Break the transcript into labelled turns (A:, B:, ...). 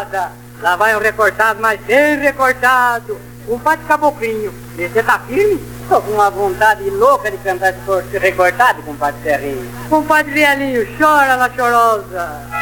A: moçada, lá vai um recortado, mas bem recortado. Compadre Caboclinho, você tá firme? Tô com uma vontade louca de cantar esse recortado, compadre Serrinho. Compadre Vielinho, chora na chorosa.